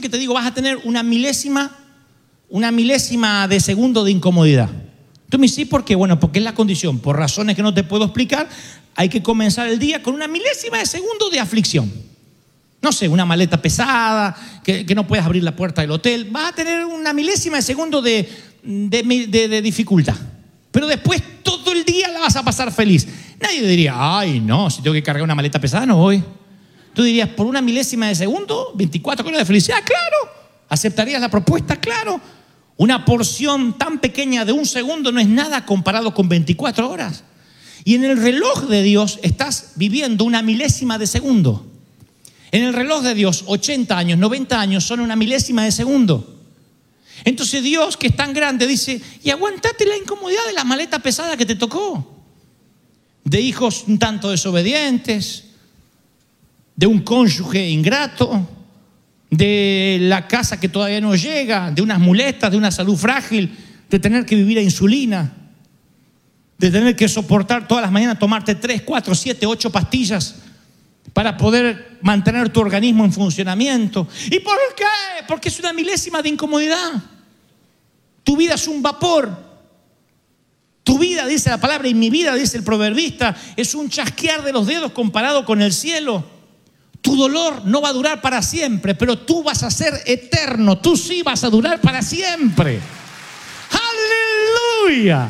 que te digo, vas a tener una milésima de segundo de incomodidad. Tú me dices, ¿por qué? Bueno, porque es la condición. Por razones que no te puedo explicar, hay que comenzar el día con una milésima de segundo de aflicción. No sé, una maleta pesada, que no puedes abrir la puerta del hotel. Vas a tener una milésima de segundo de dificultad. Pero después todo el día la vas a pasar feliz. Nadie diría, ay no, si tengo que cargar una maleta pesada no voy. Tú dirías, por una milésima de segundo, 24 horas de felicidad, claro. ¿Aceptarías la propuesta? Claro. Una porción tan pequeña de un segundo no es nada comparado con 24 horas. Y en el reloj de Dios estás viviendo una milésima de segundo. En el reloj de Dios, 80 años, 90 años son una milésima de segundo. Entonces Dios, que es tan grande, dice, y aguantate la incomodidad de la maleta pesada que te tocó. De hijos un tanto desobedientes, de un cónyuge ingrato, de la casa que todavía no llega, de unas muletas, de una salud frágil, de tener que vivir a insulina, de tener que soportar todas las mañanas tomarte 3, 4, 7, 8 pastillas para poder mantener tu organismo en funcionamiento. ¿Y por qué? Porque es una milésima de incomodidad. Tu vida es un vapor. Tu vida, dice la palabra, y mi vida, dice el proverbista, es un chasquear de los dedos comparado con el cielo. Tu dolor no va a durar para siempre, pero tú vas a ser eterno. Tú sí vas a durar para siempre. ¡Aleluya!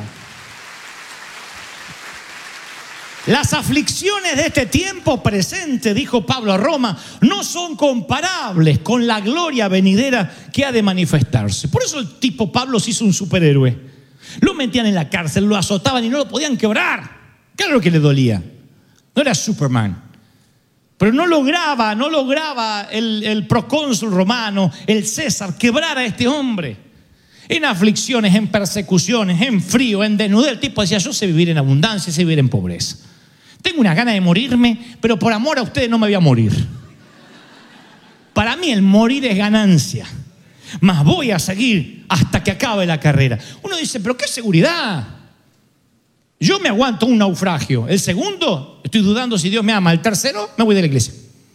Las aflicciones de este tiempo presente, dijo Pablo a Roma, no son comparables con la gloria venidera que ha de manifestarse. Por eso el tipo Pablo se hizo un superhéroe. Lo metían en la cárcel, lo azotaban y no lo podían quebrar. Claro que le dolía. No era Superman. Pero no lograba el procónsul romano, el César, quebrar a este hombre. En aflicciones, en persecuciones, en frío, en desnudez. El tipo decía, yo sé vivir en abundancia, sé vivir en pobreza. Tengo una gana de morirme, pero por amor a ustedes no me voy a morir. Para mí el morir es ganancia. Mas voy a seguir hasta que acabe la carrera. Uno dice, pero qué seguridad. Yo me aguanto un naufragio. El segundo, estoy dudando si Dios me ama. El tercero, me voy de la iglesia.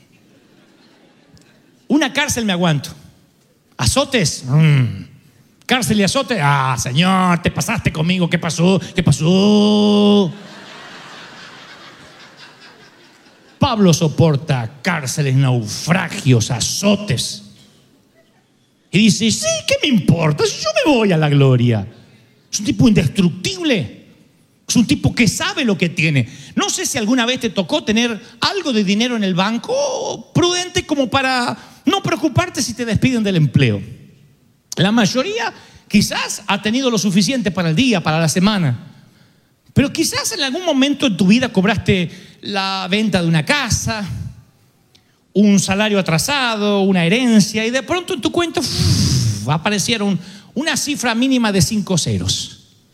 Una cárcel me aguanto. Azotes, cárcel y azote. Ah, Señor, te pasaste conmigo. ¿Qué pasó? ¿Qué pasó? Pablo soporta cárceles, naufragios, azotes. Y dice, sí, ¿qué me importa? Yo me voy a la gloria. Es un tipo indestructible. Es un tipo que sabe lo que tiene. No sé si alguna vez te tocó tener algo de dinero en el banco, prudente como para no preocuparte si te despiden del empleo. La mayoría quizás ha tenido lo suficiente para el día, para la semana. Pero quizás en algún momento en tu vida cobraste la venta de una casa, un salario atrasado, una herencia, y de pronto en tu cuenta aparecieron una cifra mínima de 5 ceros.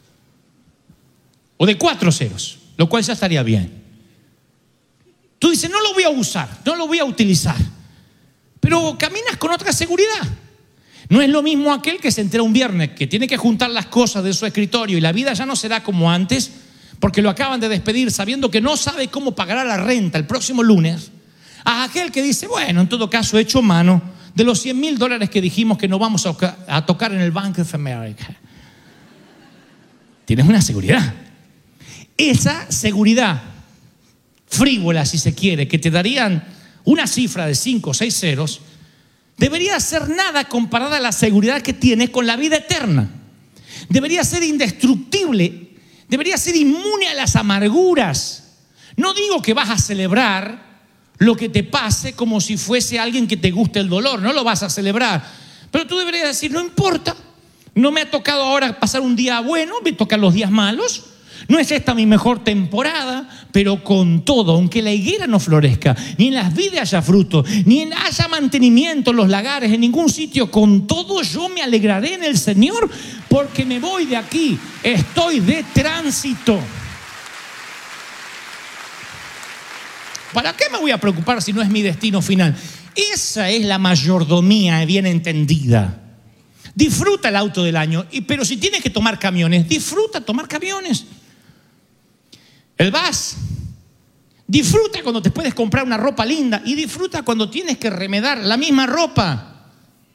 O de 4 ceros, lo cual ya estaría bien. Tú dices, no lo voy a usar, no lo voy a utilizar. Pero caminas con otra seguridad. No es lo mismo aquel que se entera un viernes que tiene que juntar las cosas de su escritorio y la vida ya no será como antes porque lo acaban de despedir sabiendo que no sabe cómo pagará la renta el próximo lunes, a aquel que dice, bueno, en todo caso he hecho mano de los $100,000 que dijimos que no vamos a tocar en el Bank of America. Tienes una seguridad. Esa seguridad frívola, si se quiere, que te darían una cifra de 5 o 6 ceros, debería ser nada comparada a la seguridad que tienes con la vida eterna. Debería ser indestructible, debería ser inmune a las amarguras. No digo que vas a celebrar lo que te pase como si fuese alguien que te guste el dolor, no lo vas a celebrar. Pero tú deberías decir, no importa, no me ha tocado ahora pasar un día bueno, me tocan los días malos. No es esta mi mejor temporada, pero con todo, aunque la higuera no florezca, ni en las vides haya fruto, ni haya mantenimiento en los lagares, en ningún sitio, con todo yo me alegraré en el Señor, porque me voy de aquí, estoy de tránsito. ¿Para qué me voy a preocupar si no es mi destino final? Esa es la mayordomía bien entendida. Disfruta el auto del año, pero si tienes que tomar camiones, disfruta tomar camiones. El bus, disfruta cuando te puedes comprar una ropa linda y disfruta cuando tienes que remedar la misma ropa.